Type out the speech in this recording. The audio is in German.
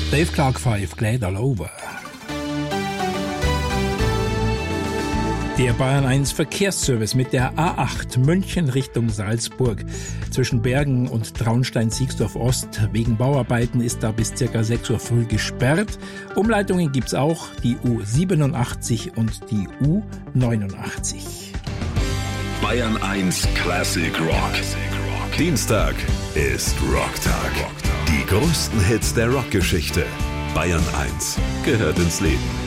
Dave Clark 5, Glad All Over. Der Bayern 1 Verkehrsservice mit der A8 München Richtung Salzburg. Zwischen Bergen und Traunstein-Siegsdorf Ost wegen Bauarbeiten ist da bis ca. 6 Uhr früh gesperrt. Umleitungen gibt's auch, die U87 und die U89. Bayern 1 Classic Rock. Dienstag ist Rocktag. Die größten Hits der Rockgeschichte. Bayern 1 gehört ins Leben.